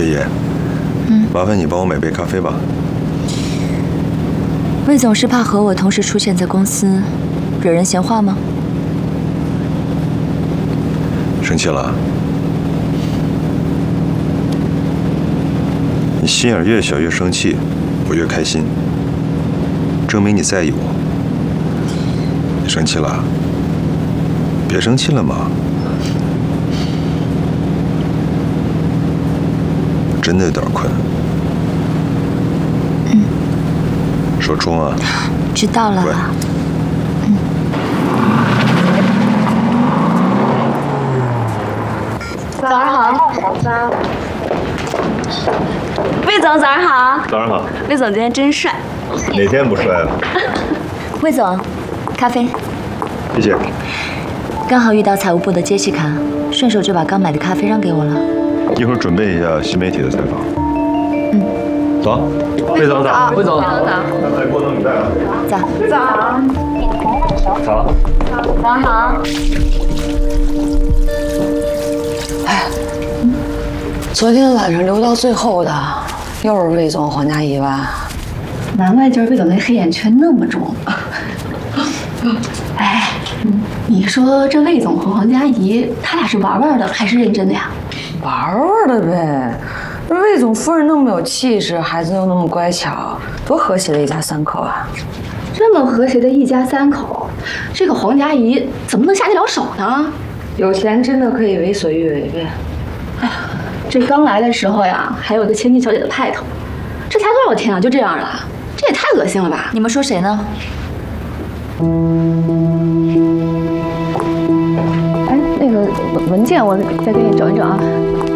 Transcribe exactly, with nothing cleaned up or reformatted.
雪野， 嗯， 麻烦你帮我买杯咖啡吧。 魏总是怕和我同时出现在公司，惹人闲话吗？ 生气了？你心眼越小越生气，我越开心，证明你在意我。你生气了？别生气了嘛。真的有点困。 嗯。 说冲啊！ 知道了。嗯。 早上好。魏总，早上好。 早上好。 魏总今天真帅。 哪天不帅了？ 魏总，咖啡。 谢谢。 刚好遇到财务部的杰西卡，顺手就把刚买的咖啡让给我了。 一会儿准备一下新媒体的采访。 嗯。 走。魏总早。 魏总早。 刚才郭总你在吗？ 早。 早。 早。 早上好。 哎，昨天晚上留到最后的，又是魏总、黄佳怡吧？ 难怪今儿魏总那黑眼圈那么重。哎，你说这魏总和黄佳怡，他俩是玩玩的还是认真的呀？ 玩玩的呗。这魏总夫人那么有气势，孩子又那么乖巧，多和谐的一家三口啊！ 这么和谐的一家三口，这个黄佳怡怎么能下得了手呢？ 有钱真的可以为所欲为呗。 哎呀，这刚来的时候呀，还有个千金小姐的派头，这才多少天啊，就这样了，这也太恶心了吧！ 你们说谁呢？ 哎，那个文文件我再给你整一整啊。